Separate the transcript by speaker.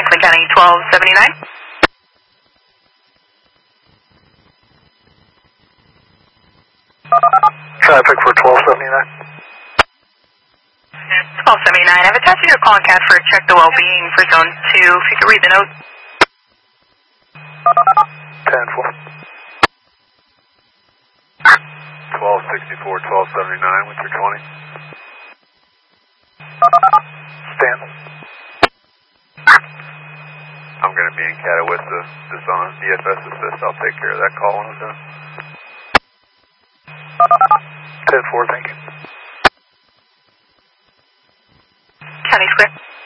Speaker 1: Franklin County 1279.
Speaker 2: Traffic for 1279.
Speaker 1: 1279. I've attached your call and CAD for check the well-being for zone 2. If you could read the note.
Speaker 2: 10-4.
Speaker 3: 1264, 1279 with your 20.
Speaker 2: Stand.
Speaker 3: I'm going to be in Catawissa. This on DFS assist. I'll take care of that call when I'm done.
Speaker 2: 10-4, thank you.
Speaker 1: County Square.